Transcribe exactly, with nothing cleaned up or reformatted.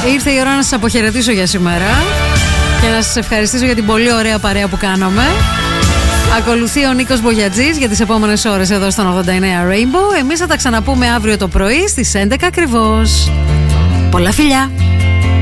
Ήρθε η ώρα να σας αποχαιρετήσω για σήμερα και να σας ευχαριστήσω για την πολύ ωραία παρέα που κάναμε. Ακολουθεί ο Νίκος Μπογιατζής για τις επόμενες ώρες εδώ στον ογδόντα εννέα Rainbow. Εμείς θα τα ξαναπούμε αύριο το πρωί στις έντεκα ακριβώς. Πολλά φιλιά!